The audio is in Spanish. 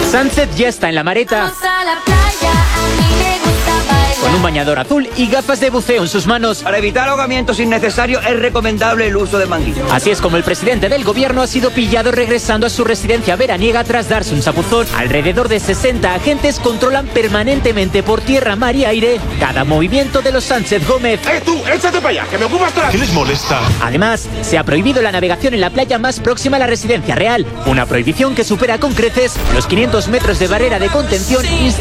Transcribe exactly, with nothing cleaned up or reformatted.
Sánchez ya está en la mareta. Vamos a la playa, a mí me gusta bailar. Con un bañador azul y gafas de buceo en sus manos. Para evitar ahogamientos innecesarios es recomendable el uso de manguillas. Así es como el presidente del gobierno ha sido pillado regresando a su residencia veraniega tras darse un chapuzón. Alrededor de sesenta agentes controlan permanentemente por tierra, mar y aire cada movimiento de los Sánchez Gómez. ¡Eh, tú! ¡Échate para allá, que me ocupas toda la... ¿Qué les molesta? Además, se ha prohibido la navegación en la playa más próxima a la residencia real. Una prohibición que supera con creces los quinientos metros de barrera de contención